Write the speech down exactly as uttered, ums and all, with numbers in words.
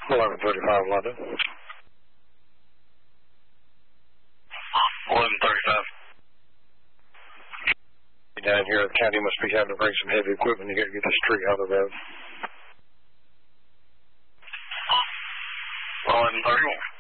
eleven thirty-five London. eleven thirty-five. Down here, the county must be having to bring some heavy equipment to get, get this tree out of the road. eleven thirty-one.